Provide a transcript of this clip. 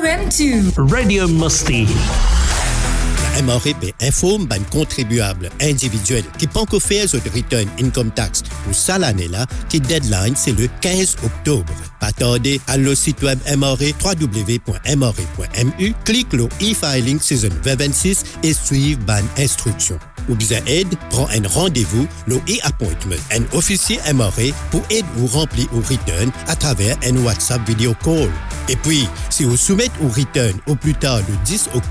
RM2 Radio Musti. MRP informe ban contribuable individuel qui pas encore fait de return income tax pour ça l'année là qui deadline c'est le 15 octobre. Pas tarder à le site web MRE www.mre.mu, clique le e-filing season 2026 et suive ban instruction. Ou besoin aide, prends un rendez-vous, le e-appointment, un officier MRE pour aide ou remplir ou return à travers un WhatsApp video call. Et puis, si vous soumettez ou return au plus tard le 10 octobre,